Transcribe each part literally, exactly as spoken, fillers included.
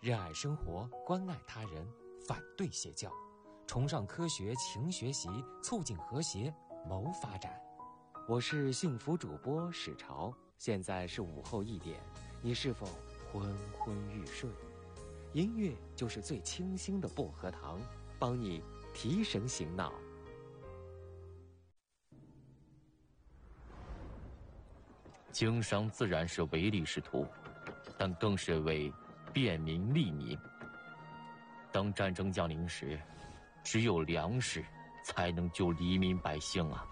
热爱生活，关爱他人，反对邪教，崇尚科学，勤学习，促进和谐，谋发展。我是幸福主播史潮，现在是午后一点，你是否昏昏欲睡？音乐就是最清新的薄荷糖，帮你提神醒脑。 经商自然是唯利是图，但更是为便民利民。当战争降临时，只有粮食才能救黎民百姓啊！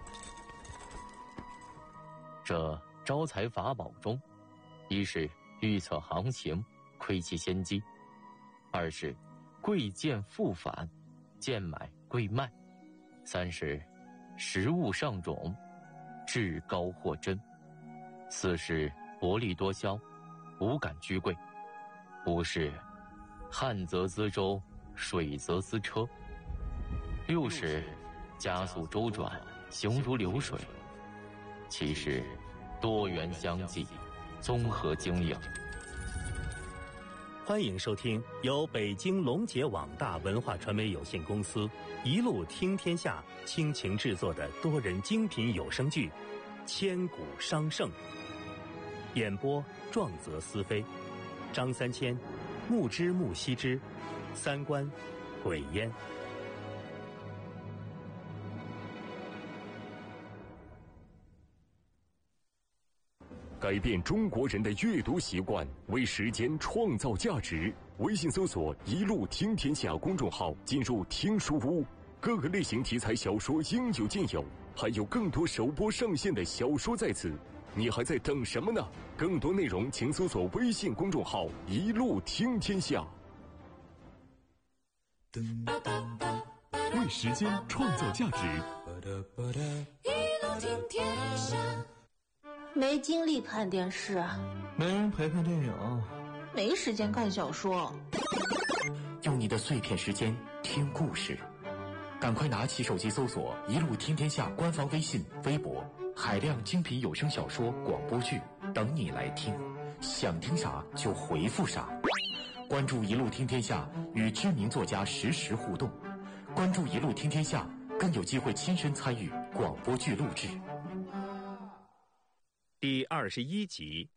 这招财法宝中，一是预测行情，窥其先机；二是贵贱复返，贱买贵卖；三是食物上种，至高货真；四是薄利多销，无感居贵；五是旱则资舟，水则资车；六是加速周转，行如流水；七是多元相济，综合经营。 欢迎收听由北京龙杰网大文化传媒有限公司一路听天下倾情制作的多人精品有声剧《千古商圣》，演播壮则思飞，张三千、木之木西之，三观鬼烟。 改变中国人的阅读习惯，为时间创造价值。微信搜索“一路听天下”公众号，进入听书屋，各个类型题材小说应有尽有，还有更多首播上线的小说在此。你还在等什么呢？更多内容请搜索微信公众号“一路听天下”。为时间创造价值， 一路听天下。没精力看电视， 没人陪看电影， 没时间看小说。 用你的碎片时间听故事，赶快拿起手机搜索“一路听天下”官方微信、微博，海量精品有声小说、广播剧等你来听，想听啥就回复啥。关注“一路听天下”，与知名作家实时互动。关注“一路听天下”，更有机会亲身参与广播剧录制。 第二十一集。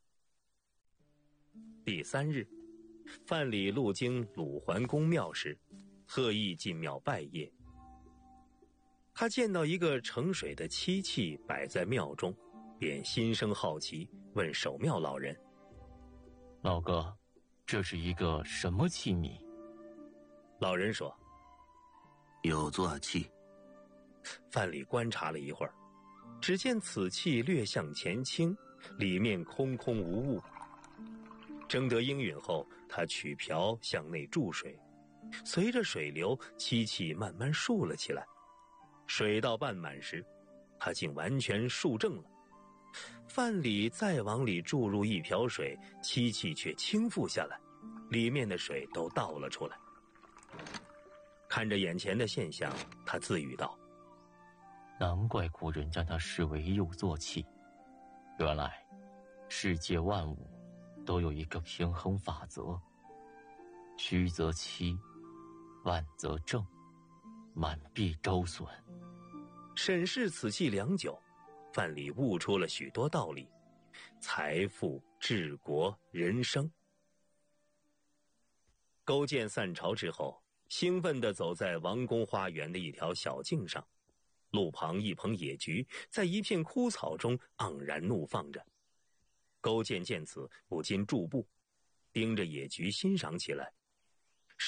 第三日，范蠡路经鲁桓公庙时，特意进庙拜谒。他见到一个盛水的漆器摆在庙中，便心生好奇，问守庙老人：“ 老哥，这是一个什么器皿？” 老人说：“ 有座器。” 范蠡观察了一会儿，只见此器略向前倾，里面空空无物。征得应允后，他取瓢向内注水，随着水流，漆器慢慢竖了起来。水到半满时，他竟完全竖正了。范蠡再往里注入一瓢水，漆器却倾覆下来，里面的水都倒了出来。看着眼前的现象，他自语道：“ 难怪古人将它视为有座器，原来世界万物都有一个平衡法则，虚则欺，万则正，满必周损。” 审视此器良久，范蠡悟出了许多道理，财富、治国、人生。勾践散朝之后，兴奋地走在王宫花园的一条小径上，路旁一捧野菊在一片枯草中盎然怒放着。勾践见此不禁驻步，盯着野菊欣赏起来，